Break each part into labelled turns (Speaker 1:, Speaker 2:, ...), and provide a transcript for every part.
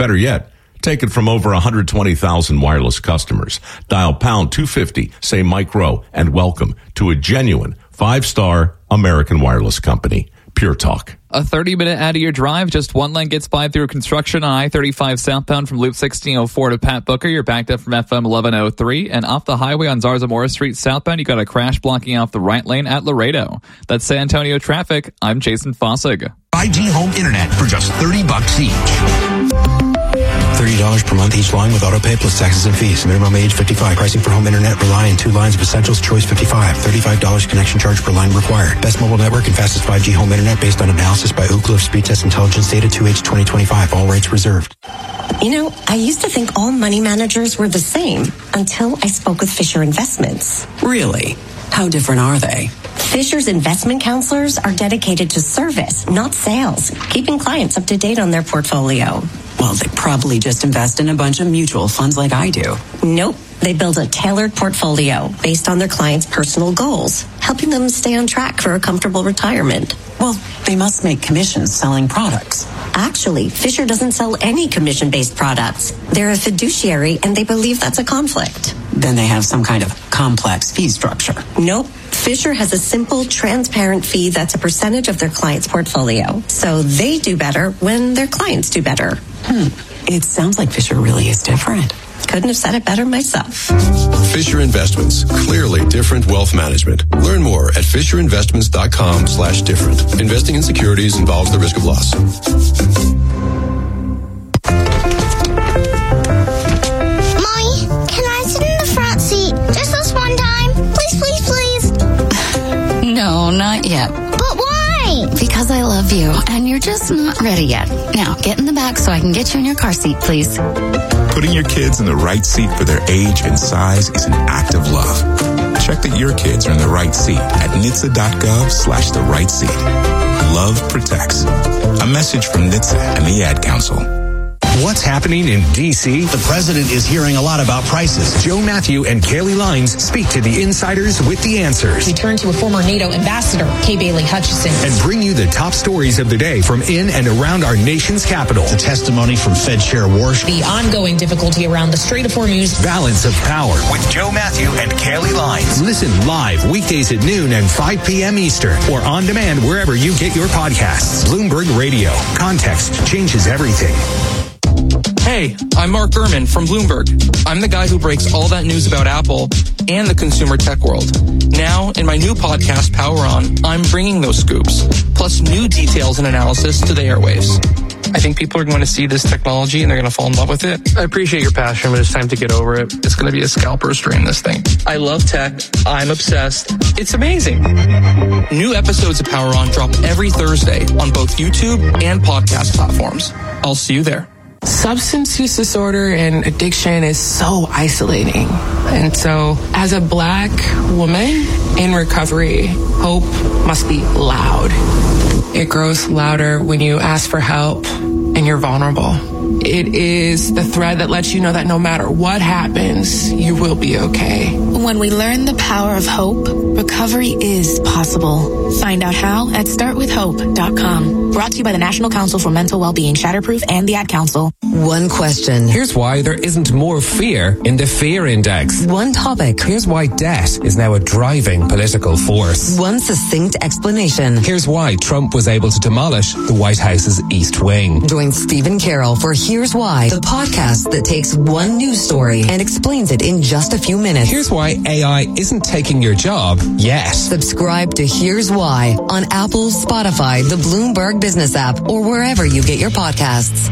Speaker 1: Better yet, take it from over 120,000 wireless customers. Dial pound 250, say Mike Rowe, and welcome to a genuine 5-star American wireless company. Pure Talk.
Speaker 2: A 30-minute out of your drive, just one lane gets by through construction on I-35 southbound from Loop 1604 to Pat Booker. You're backed up from FM 1103. And off the highway on Zarzamora Street southbound, you got a crash blocking off the right lane at Laredo. That's San Antonio traffic. I'm Jason Fossig.
Speaker 3: 5G home internet for just $30 each. $30 per month each line with auto pay plus taxes and fees. Minimum age 55. Pricing for home internet. Rely on 2 lines of essentials. Choice 55. $35 connection charge per line required. Best mobile network and fastest 5G home internet based on analysis by Ookla of Speed Test Intelligence data 2H 2025. All rates reserved.
Speaker 4: You know, I used to think all money managers were the same until I spoke with Fisher Investments.
Speaker 5: Really? How different are they?
Speaker 4: Fisher's investment counselors are dedicated to service, not sales, keeping clients up to date on their portfolio.
Speaker 5: Well, they probably just invest in a bunch of mutual funds like I do.
Speaker 4: Nope. They build a tailored portfolio based on their clients' personal goals, helping them stay on track for a comfortable retirement.
Speaker 5: Well, they must make commissions selling products.
Speaker 4: Actually, Fisher doesn't sell any commission-based products. They're a fiduciary, and they believe that's a conflict.
Speaker 5: Then they have some kind of complex fee structure.
Speaker 4: Nope. Fisher has a simple, transparent fee that's a percentage of their client's portfolio. So they do better when their clients do better.
Speaker 5: It sounds like Fisher really is different.
Speaker 4: Couldn't have said it better myself.
Speaker 6: Fisher Investments. Clearly different wealth management. Learn more at FisherInvestments.com/different. Investing in securities involves the risk of loss.
Speaker 7: Mommy, can I sit in the front seat just this one time? Please, please, please.
Speaker 8: No, not yet.
Speaker 7: But why?
Speaker 8: Because I love you, and you're just not ready yet. Now, get in the back so I can get you in your car seat, please.
Speaker 9: Putting your kids in the right seat for their age and size is an act of love. Check that your kids are in the right seat at NHTSA.gov/the right seat. Love protects. A message from NHTSA and the Ad Council.
Speaker 3: What's happening in D.C.? The president is hearing a lot about prices. Joe Matthew and Kaylee Lines speak to the insiders with the answers.
Speaker 10: We turn to a former NATO ambassador, Kay Bailey Hutchison.
Speaker 3: And bring you the top stories of the day from in and around our nation's capital. The testimony from Fed Chair Warsh.
Speaker 10: The ongoing difficulty around the Strait of Hormuz.
Speaker 3: Balance of power with Joe Matthew and Kaylee Lines. Listen live weekdays at noon and 5 p.m. Eastern or on demand wherever you get your podcasts. Bloomberg Radio. Context changes everything.
Speaker 11: Hey, I'm Mark Gurman from Bloomberg. I'm the guy who breaks all that news about Apple and the consumer tech world. Now, in my new podcast, Power On, I'm bringing those scoops, plus new details and analysis to the airwaves. I think people are going to see this technology and they're going to fall in love with it. I appreciate your passion, but it's time to get over it. It's going to be a scalper strain, this thing. I love tech. I'm obsessed. It's amazing. New episodes of Power On drop every Thursday on both YouTube and podcast platforms. I'll see you there.
Speaker 12: Substance use disorder and addiction is so isolating. And so as a Black woman in recovery, hope must be loud. It grows louder when you ask for help and you're vulnerable. It is the thread that lets you know that no matter what happens, you will be okay.
Speaker 13: When we learn the power of hope, recovery is possible. Find out how at startwithhope.com. Brought to you by the National Council for Mental Wellbeing, Shatterproof, and the Ad Council.
Speaker 14: One question.
Speaker 15: Here's why there isn't more fear in the fear index.
Speaker 14: One topic.
Speaker 15: Here's why debt is now a driving political force.
Speaker 14: One succinct explanation.
Speaker 15: Here's why Trump was able to demolish the White House's East Wing.
Speaker 14: Join Stephen Carroll for Here's Why, the podcast that takes one news story and explains it in just a few minutes.
Speaker 15: Here's why AI isn't taking your job yet.
Speaker 14: Subscribe to Here's Why on Apple, Spotify, the Bloomberg Business app, or wherever you get your podcasts.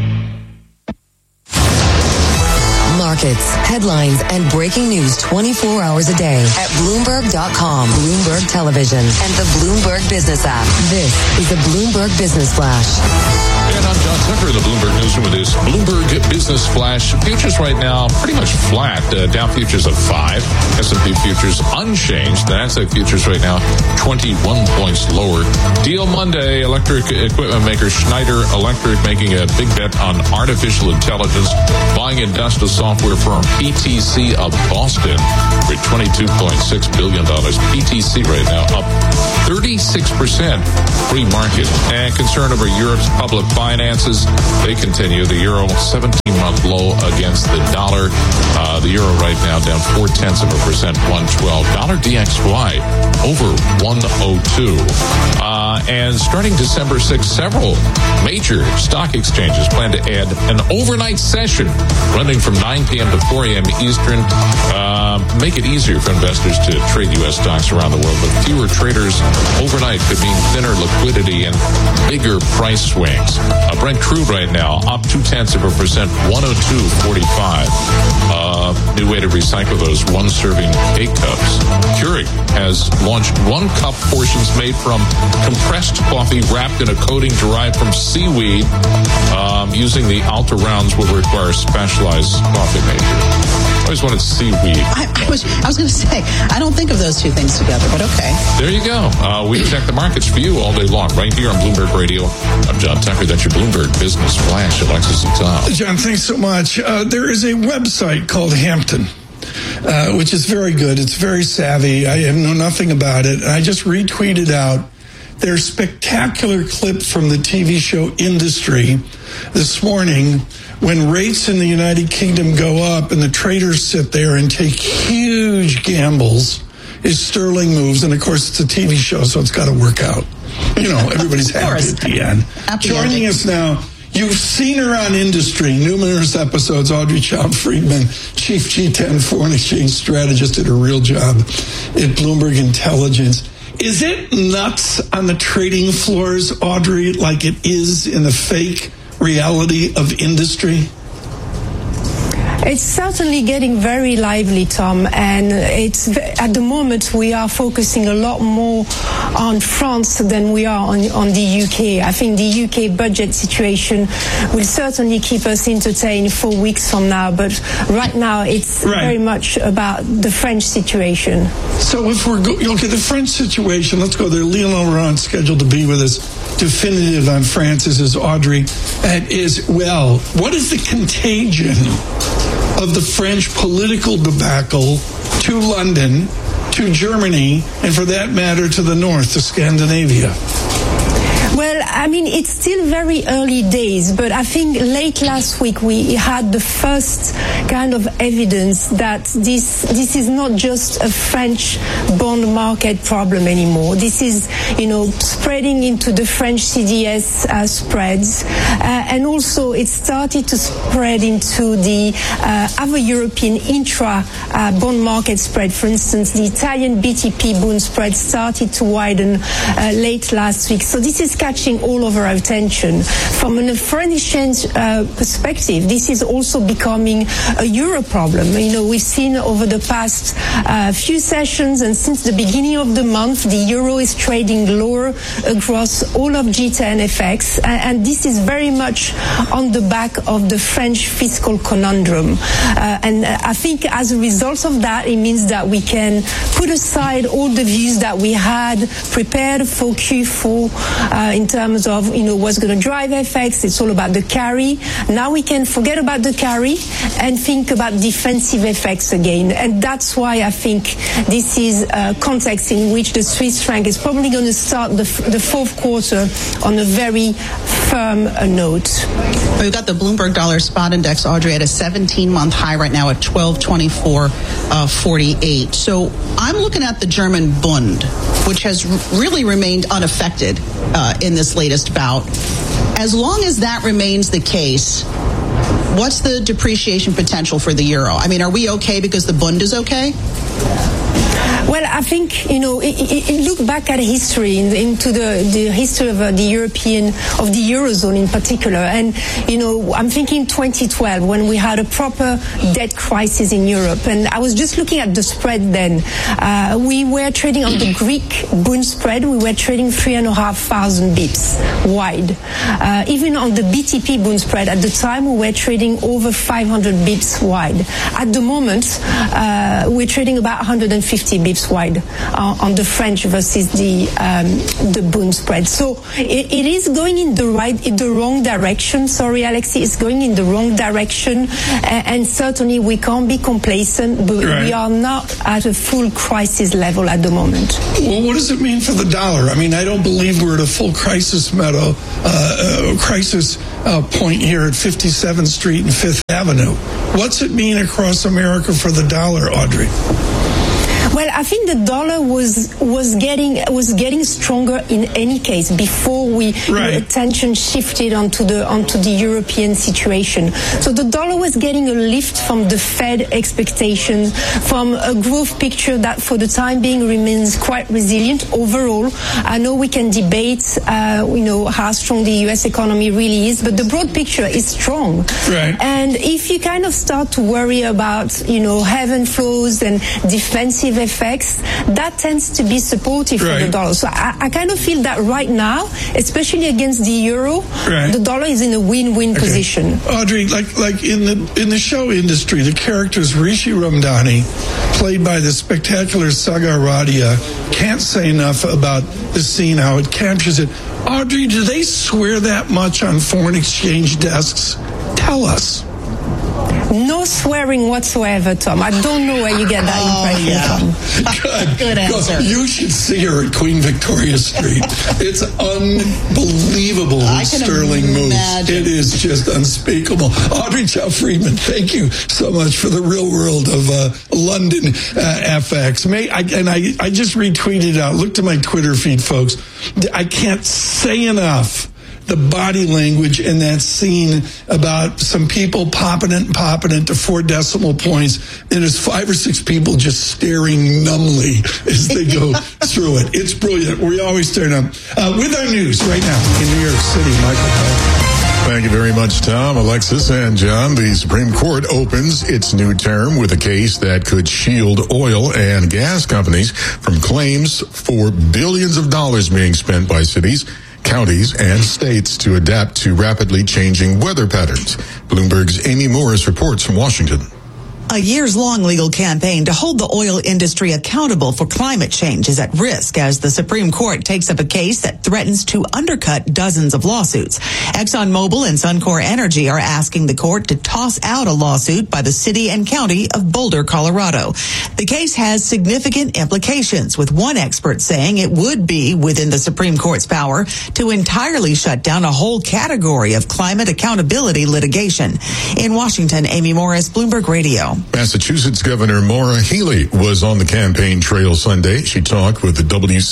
Speaker 14: Markets, headlines, and breaking news 24 hours a day at Bloomberg.com, Bloomberg Television, and the Bloomberg Business app. This is the Bloomberg Business Flash.
Speaker 16: And I'm John Tucker, the Bloomberg Newsroom with this Bloomberg Business Flash. Futures right now pretty much flat. Dow futures at 5. S&P futures unchanged. The Nasdaq futures right now 21 points lower. Deal Monday, electric equipment maker Schneider Electric making a big bet on artificial intelligence, buying industrial software firm PTC of Boston for $22.6 billion. PTC right now up 36% pre-market. And concern over Europe's public finances, they continue. The euro 17 13-month low against the dollar. The euro right now down 0.4%, 112. Dollar DXY over 102. And starting December 6th, several major stock exchanges plan to add an overnight session running from 9 p.m. to 4 a.m. Eastern. Make it easier for investors to trade U.S. stocks around the world, but fewer traders overnight could mean thinner liquidity and bigger price swings. Brent crude right now up 0.2%, 102.45. New way to recycle those one-serving cake cups. Keurig has launched 1-cup portions made from compressed coffee wrapped in a coating derived from seaweed. Using the Alta rounds will require a specialized coffee maker. I always wanted seaweed.
Speaker 17: I was going to say, I don't think of those two things together, but okay.
Speaker 16: There you go. We check the markets for you all day long, right here on Bloomberg Radio. I'm John Tucker. That's your Bloomberg Business Flash. Alexis and Tom.
Speaker 18: John, thanks so much. There is a website called Hampton, which is very good. It's very savvy. I know nothing about it. I just retweeted out their spectacular clip from the TV show Industry this morning, when rates in the United Kingdom go up and the traders sit there and take huge gambles as sterling moves. And of course, it's a TV show, so it's got to work out. You know, everybody's happy at the end. Joining us now, you've seen her on Industry, numerous episodes. Audrey Childs-Friedman, Chief G10 Foreign Exchange Strategist, did a real job at Bloomberg Intelligence. Is it nuts on the trading floors, Audrey, like it is in the fake reality of Industry?
Speaker 19: It's certainly getting very lively, Tom, and it's at the moment we are focusing a lot more on France than we are on the UK. I think the UK budget situation will certainly keep us entertained for weeks from now, but right now it's very much about the French situation.
Speaker 18: So if we're look at the French situation, let's go there. Lionel Laurent scheduled to be with us. Definitive on France is Audrey. Well, what is the contagion of the French political debacle to London, to Germany, and for that matter to the north, to Scandinavia?
Speaker 19: Well, I mean, it's still very early days, but I think late last week we had the first kind of evidence that this is not just a French bond market problem anymore. This is, spreading into the French CDS spreads, and also it started to spread into the other European intra bond market spread. For instance, the Italian BTP bond spread started to widen late last week. So this is catching all of our attention. From a foreign exchange perspective, this is also becoming a euro problem. We've seen over the past few sessions and since the beginning of the month, the euro is trading lower across all of G10 FX, and this is very much on the back of the French fiscal conundrum. And I think as a result of that, it means that we can put aside all the views that we had prepared for Q4 in terms of, what's going to drive FX. It's all about the carry. Now we can forget about the carry and think about defensive FX again. And that's why I think this is a context in which the Swiss franc is probably going to start the fourth quarter on a very firm note.
Speaker 17: We've got the Bloomberg Dollar Spot Index, Audrey, at a 17-month high right now at 1224.48. So I'm looking at the German Bund, which has really remained unaffected in this latest bout. As long as that remains the case, what's the depreciation potential for the euro? I mean, are we okay because the Bund is okay?
Speaker 19: Well, I think, look back at history, into the history of the Eurozone in particular. And, I'm thinking 2012 when we had a proper debt crisis in Europe. And I was just looking at the spread then. We were trading on the Greek Bund spread. We were trading 3,500 bips wide. Even on the BTP Bund spread at the time, we were trading over 500 bips wide. At the moment, we're trading about 150 bips pips wide on the French versus the Bund spread. So it is going in the wrong direction. Sorry, Alexi, it's going in the wrong direction, and certainly we can't be complacent, but we are not at a full crisis level at the moment.
Speaker 18: Well, what does it mean for the dollar? I mean, I don't believe we're at a full crisis point here at 57th Street and 5th Avenue. What's it mean across America for the dollar, Audrey?
Speaker 19: Well, I think the dollar was getting stronger in any case before attention shifted onto the European situation. So the dollar was getting a lift from the Fed expectations, from a growth picture that for the time being remains quite resilient overall. I know we can debate, how strong the U.S. economy really is, but the broad picture is strong.
Speaker 18: Right.
Speaker 19: And if you kind of start to worry about, heaven flows and defensive effects, that tends to be supportive for the dollar. So I kind of feel that right now, especially against the euro, the dollar is in a win-win position.
Speaker 18: Audrey, like in the show industry, the characters Rishi Ramdhani, played by the spectacular Sagar Radia, can't say enough about the scene, how it captures it. Audrey, do they swear that much on foreign exchange desks? Tell us.
Speaker 19: No swearing whatsoever, Tom. I don't know where you get that impression
Speaker 18: from. Good answer. You should see her at Queen Victoria Street. It's unbelievable when Sterling moves. It is just unspeakable. Audrey Chow Friedman, thank you so much for the real world of London FX. I just retweeted out. Look to my Twitter feed, folks. I can't say enough the body language in that scene about some people popping it to 4 decimal points, and there's 5 or 6 people just staring numbly as they go through it. It's brilliant. We always turn up. With our news right now in New York City, Michael Powell.
Speaker 20: Thank you very much, Tom, Alexis, and John. The Supreme Court opens its new term with a case that could shield oil and gas companies from claims for billions of dollars being spent by cities, counties, and states to adapt to rapidly changing weather patterns. Bloomberg's Amy Morris reports from Washington.
Speaker 21: A years-long legal campaign to hold the oil industry accountable for climate change is at risk as the Supreme Court takes up a case that threatens to undercut dozens of lawsuits. ExxonMobil and Suncor Energy are asking the court to toss out a lawsuit by the city and county of Boulder, Colorado. The case has significant implications, with one expert saying it would be within the Supreme Court's power to entirely shut down a whole category of climate accountability litigation. In Washington, Amy Morris, Bloomberg Radio.
Speaker 20: Massachusetts Governor Maura Healey was on the campaign trail Sunday. She talked with the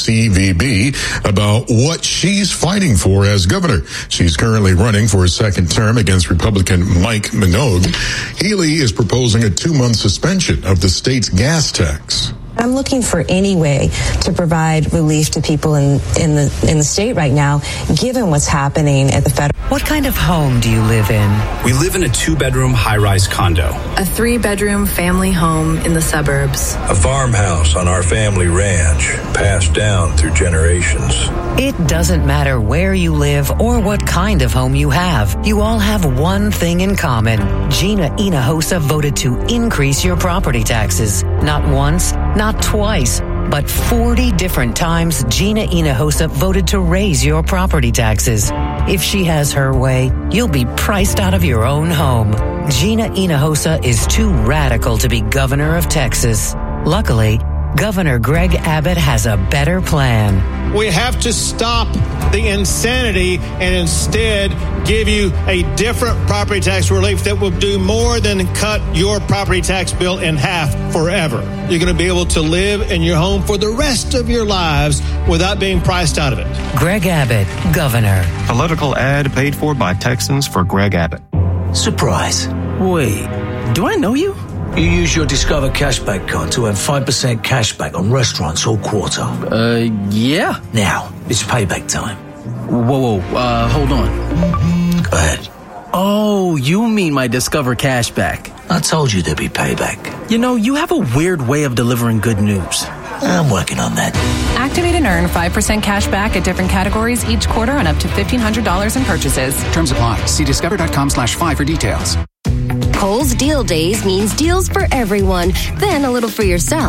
Speaker 20: WCVB about what she's fighting for as governor. She's currently running for a second term against Republican Mike Minogue. Healey is proposing a 2-month suspension of the state's gas tax.
Speaker 22: I'm looking for any way to provide relief to people in the state right now, given what's happening at the federal.
Speaker 23: What kind of home do you live in?
Speaker 24: We live in a 2-bedroom high-rise condo.
Speaker 25: A 3-bedroom family home in the suburbs.
Speaker 26: A farmhouse on our family ranch, passed down through generations.
Speaker 23: It doesn't matter where you live or what kind of home you have. You all have one thing in common. Gina Hinojosa voted to increase your property taxes. Not once, not twice, but 40 different times Gina Hinojosa voted to raise your property taxes. If she has her way, you'll be priced out of your own home. Gina Hinojosa is too radical to be governor of Texas. Luckily, Governor Greg Abbott has a better plan.
Speaker 27: We have to stop the insanity and instead give you a different property tax relief that will do more than cut your property tax bill in half forever. You're going to be able to live in your home for the rest of your lives without being priced out of it.
Speaker 23: Greg Abbott, governor.
Speaker 28: Political ad paid for by Texans for Greg Abbott.
Speaker 29: Surprise. Wait, do I know you? You use your Discover Cashback card to earn 5% cashback on restaurants all quarter. Yeah. Now, it's payback time. Whoa, hold on. Go ahead. Oh, you mean my Discover Cashback. I told you there'd be payback. You know, you have a weird way of delivering good news. I'm working on that.
Speaker 30: Activate and earn 5% cash back at different categories each quarter on up to $1,500 in purchases.
Speaker 31: Terms apply. See discover.com/5 for details.
Speaker 32: Kohl's Deal Days means deals for everyone, then a little for yourself.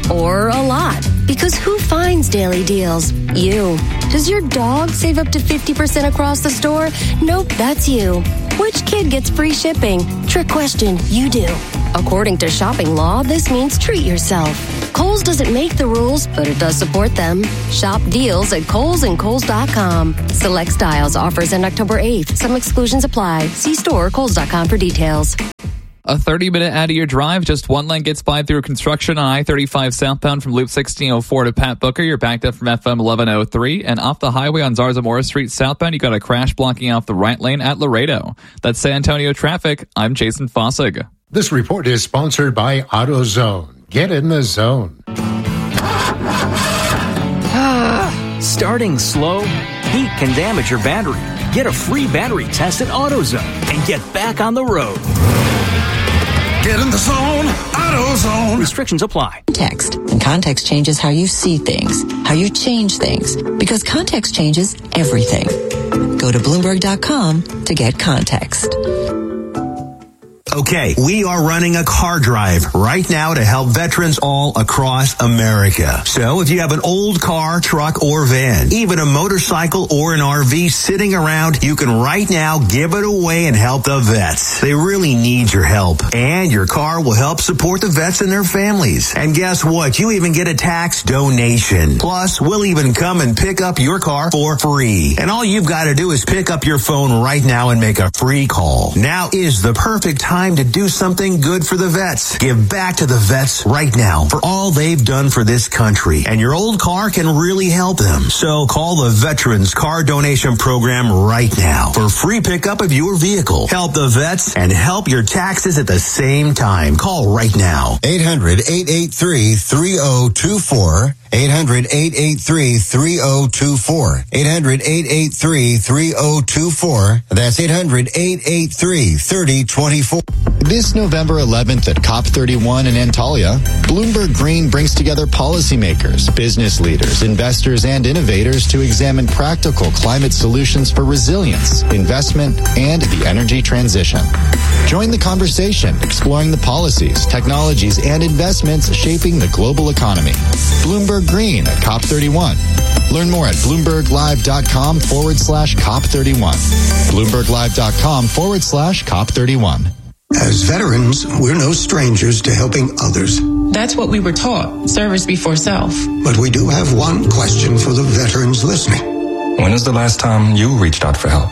Speaker 1: Or a lot. Because who finds daily deals? You. Does your dog save up to 50% across the store? Nope, that's you. Which kid gets free shipping? Trick question, you do. According to shopping law, this means treat yourself. Kohl's doesn't make the rules, but it does support them. Shop deals at Kohl's and Kohl's.com. Select styles offers end October 8th. Some exclusions apply. See store or Kohl's.com for details.
Speaker 2: A 30-minute out-of-your drive, just one lane gets by through construction on I-35 southbound from Loop 1604 to Pat Booker. You're backed up from FM 1103. And off the highway on Zarzamora Street southbound, you got a crash blocking off the right lane at Laredo. That's San Antonio traffic. I'm Jason Fossig.
Speaker 3: This report is sponsored by AutoZone. Get in the zone.
Speaker 29: Starting slow? Heat can damage your battery. Get a free battery test at AutoZone and get back on the road.
Speaker 4: Get in the zone, AutoZone.
Speaker 29: Restrictions apply.
Speaker 5: Context. And context changes how you see things, how you change things, because context changes everything. Go to Bloomberg.com to get context.
Speaker 6: Okay, we are running a car drive right now to help veterans all across America. So if you have an old car, truck, or van, even a motorcycle or an RV sitting around, you can right now give it away and help the vets. They really need your help. And your car will help support the vets and their families. And guess what? You even get a tax donation. Plus, we'll even come and pick up your car for free. And all you've got to do is pick up your phone right now and make a free call. Now is the perfect time to do something good for the vets. Give back to the vets right now for all they've done for this country. And your old car can really help them. So call the Veterans Car Donation Program right now for free pickup of your vehicle. Help the vets and help your taxes at the same time. Call right now.
Speaker 7: 800-883-3024. 800-883-3024. 800-883-3024. That's 800-883-3024.
Speaker 8: This November 11th at COP31 in Antalya, Bloomberg Green brings together policymakers, business leaders, investors, and innovators to examine practical climate solutions for resilience, investment, and the energy transition. Join the conversation, exploring the policies, technologies, and investments shaping the global economy. Bloomberg Green at COP31. Learn more at BloombergLive.com/COP31. BloombergLive.com/COP31.
Speaker 7: As veterans, we're no strangers to helping others.
Speaker 12: That's what we were taught, service before self.
Speaker 7: But we do have one question for the veterans listening.
Speaker 28: When is the last time you reached out for help?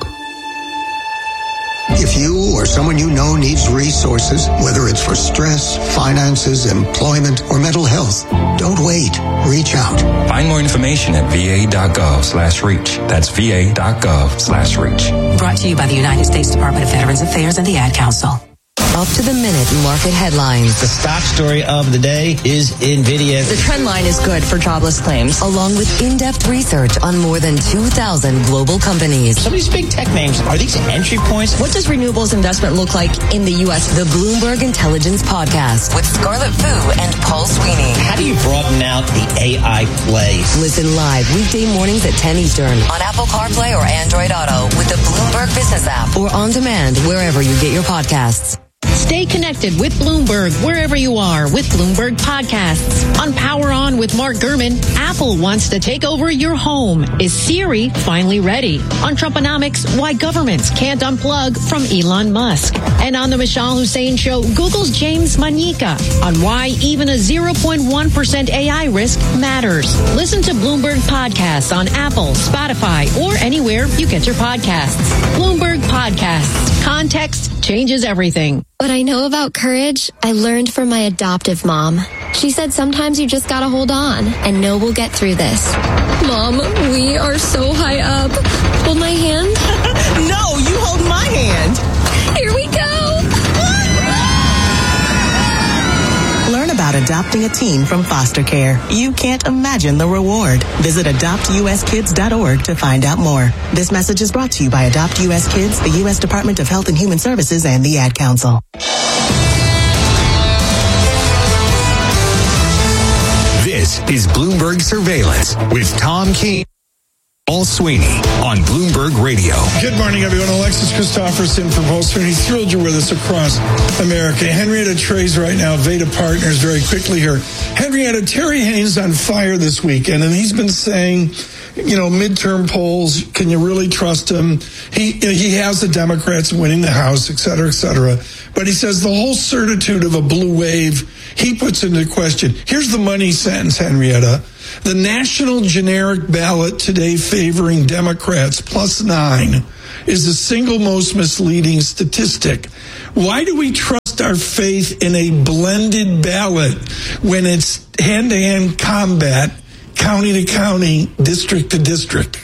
Speaker 7: If you or someone you know needs resources, whether it's for stress, finances, employment, or mental health, don't wait. Reach out.
Speaker 28: Find more information at va.gov/reach. That's va.gov/reach.
Speaker 13: Brought to you by the United States Department of Veterans Affairs and the Ad Council.
Speaker 14: Up to the minute market headlines.
Speaker 9: The stock story of the day is NVIDIA.
Speaker 22: The trend line is good for jobless claims.
Speaker 14: Along with in-depth research on more than 2,000 global companies.
Speaker 9: Some of these big tech names, are these entry points?
Speaker 22: What does renewables investment look like in the U.S.?
Speaker 14: The Bloomberg Intelligence Podcast with Scarlett Fu and Paul Sweeney.
Speaker 9: How do you broaden out the AI plays?
Speaker 14: Listen live weekday mornings at 10 Eastern on Apple CarPlay or Android Auto with the Bloomberg Business app or on demand wherever you get your podcasts.
Speaker 10: Stay connected with Bloomberg wherever you are with Bloomberg Podcasts. On Power On with Mark Gurman, Apple wants to take over your home. Is Siri finally ready? On Trumponomics, why governments can't unplug from Elon Musk. And on the Michelle Hussein Show, Google's James Manika on why even a 0.1% AI risk matters. Listen to Bloomberg Podcasts on Apple, Spotify, or anywhere you get your podcasts. Bloomberg Podcasts. Context changes everything.
Speaker 11: What I know about courage, I learned from my adoptive mom. She said sometimes you just gotta hold on and know we'll get through this. Mom, we are so high up. Hold my hand.
Speaker 21: No, you hold my hand.
Speaker 11: Here we go.
Speaker 21: Learn about adopting a teen from foster care. You can't imagine the reward. Visit adoptuskids.org to find out more. This message is brought to you by Adopt U.S. Kids, the U.S. Department of Health and Human Services, and the Ad Council.
Speaker 32: This is Bloomberg Surveillance with Tom Keene.
Speaker 6: Paul Sweeney on Bloomberg Radio.
Speaker 15: Good morning, everyone. Alexis Christopherson from Paul Sweeney. Thrilled you're with us across America. Henrietta Trey's right now, Veda Partners, very quickly here. Henrietta, Terry Haynes on fire this weekend, and he's been saying, midterm polls, can you really trust him? He has the Democrats winning the House, et cetera, et cetera. But he says the whole certitude of a blue wave, he puts into question. Here's the money sentence, Henrietta. The national generic ballot today favoring Democrats +9 is the single most misleading statistic. Why do we trust our faith in a blended ballot when it's hand-to-hand combat, county to county, district to district?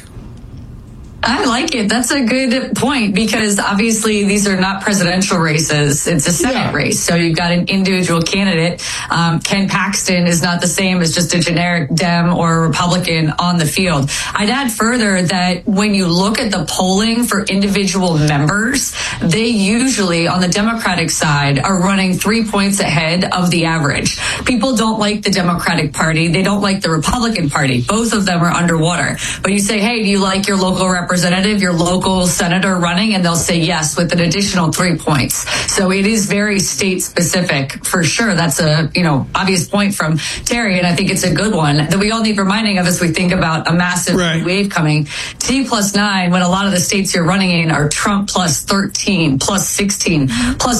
Speaker 16: I like it. That's a good point because obviously these are not presidential races. It's a Senate race. So you've got an individual candidate. Ken Paxton is not the same as just a generic Dem or a Republican on the field. I'd add further that when you look at the polling for individual members, they usually on the Democratic side are running 3 points ahead of the average. People don't like the Democratic Party. They don't like the Republican Party. Both of them are underwater. But you say, hey, do you like your local representative, your local senator running? And they'll say yes with an additional 3 points. So it is very state specific for sure. That's a, obvious point from Terry. And I think it's a good one that we all need reminding of as we think about a massive wave coming. T +9, when a lot of the states you're running in are Trump +13, +16,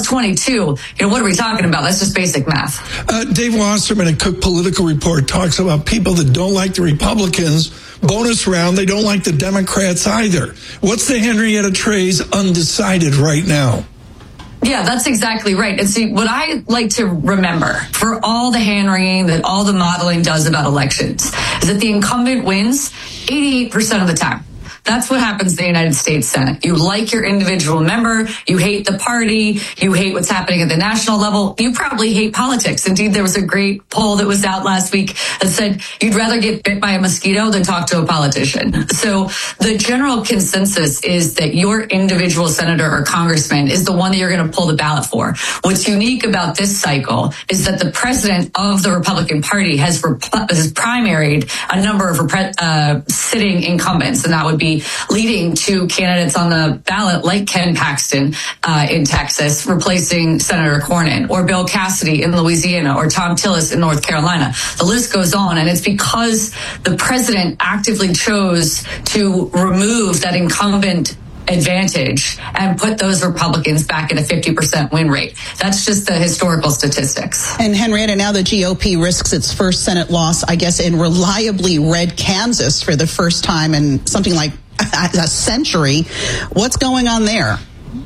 Speaker 16: +22. What are we talking about? That's just basic math.
Speaker 15: Dave Wasserman at Cook Political Report talks about people that don't like the Republicans. Bonus round, they don't like the Democrats either. What's the Henrietta Trey's undecided right now?
Speaker 16: Yeah, that's exactly right. And see, what I like to remember for all the hand-wringing that all the modeling does about elections is that the incumbent wins 88% of the time. That's what happens in the United States Senate. You like your individual member. You hate the party. You hate what's happening at the national level. You probably hate politics. Indeed, there was a great poll that was out last week that said you'd rather get bit by a mosquito than talk to a politician. So the general consensus is that your individual senator or congressman is the one that you're going to pull the ballot for. What's unique about this cycle is that the president of the Republican Party has primaried a number of sitting incumbents, and that would be leading to candidates on the ballot like Ken Paxton in Texas, replacing Senator Cornyn, or Bill Cassidy in Louisiana, or Tom Tillis in North Carolina. The list goes on, and it's because the president actively chose to remove that incumbent advantage and put those Republicans back at a 50% win rate. That's just the historical statistics.
Speaker 21: And Henrietta, now the GOP risks its first Senate loss, I guess, in reliably red Kansas for the first time in something like a century. What's going on there?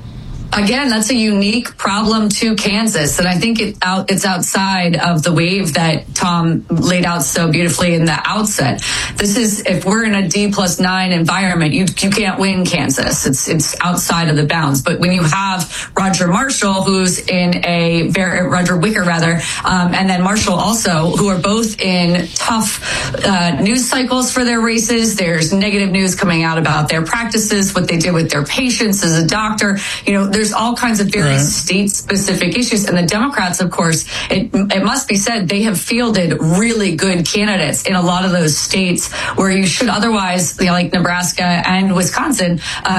Speaker 16: Again, that's a unique problem to Kansas, and I think it's outside of the wave that Tom laid out so beautifully in the outset. This is, if we're in a D+9 environment, you can't win Kansas. It's outside of the bounds. But when you have Roger Marshall, who's in Roger Wicker rather, and then Marshall also, who are both in tough news cycles for their races. There's negative news coming out about their practices, what they did with their patients as a doctor. There's all kinds of very state-specific issues. And the Democrats, of course, it must be said, they have fielded really good candidates in a lot of those states where you should otherwise, like Nebraska and Wisconsin,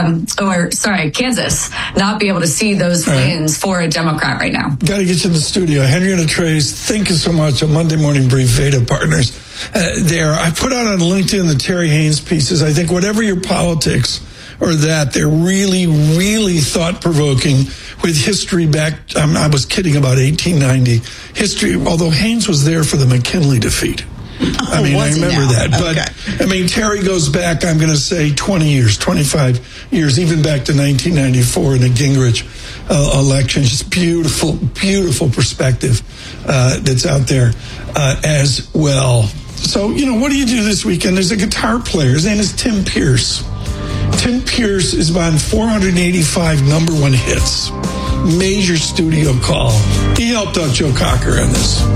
Speaker 16: Kansas, not be able to see those wins for a Democrat right now.
Speaker 15: Got to get you in the studio. Henrietta Trey's, thank you so much. A Monday Morning Brief, Veda Partners. I put out on LinkedIn the Terry Haynes pieces. I think whatever your politics or that, they're really, really thought-provoking with history back. I was kidding about 1890. History, although Haynes was there for the McKinley defeat. I remember that. But, Terry goes back, I'm going to say, 20 years, 25 years, even back to 1994 in the Gingrich election. Just beautiful, beautiful perspective that's out there as well. So, what do you do this weekend? There's a guitar player. His name is Tim Pierce. Tim Pierce is on 485 #1 hits. Major studio call. He helped out Joe Cocker on this.